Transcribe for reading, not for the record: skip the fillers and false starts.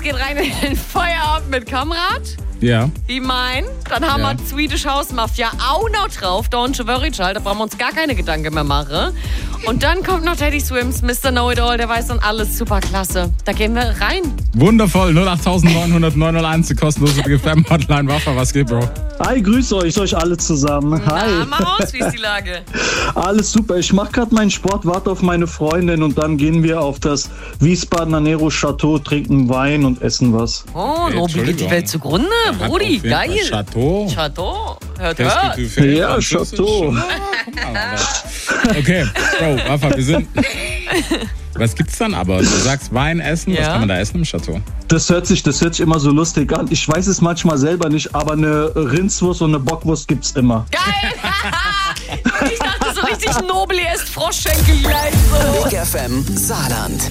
geht rein in den Feierabend mit Kamrat. Ja. Wie mein. Dann haben wir Swedish House Mafia auch noch drauf. Don't you worry, Child. Da brauchen wir uns gar keine Gedanken mehr machen. Und dann kommt noch Teddy Swims, Mr. Know-It-All. Der weiß dann alles. Super klasse. Da gehen wir rein. Wundervoll. 08900 die kostenlose GFM-Hotline. Waffa, was geht, Bro? Hi, grüße euch alle zusammen. Hi. Na, mal raus, wie ist die Lage? Alles super. Ich mache gerade meinen Sport, warte auf meine Freundin und dann gehen wir auf das Wiesbadener Nero Chateau, trinken Wein und essen was. Oh, Nobel geht die Welt zugrunde. Brudi, geil. Chateau. Chateau. Hört. Ja, Chateau. Okay, Bro, Waffa, wir sind... Was gibt's dann aber? Du sagst Wein essen, was kann man da essen im Chateau? Das hört sich immer so lustig an. Ich weiß es manchmal selber nicht, aber eine Rindswurst und eine Bockwurst gibt's immer. Geil! Ich dachte so richtig Nobel, ihr esst Froschschenkel gleich so. Big FM Saarland.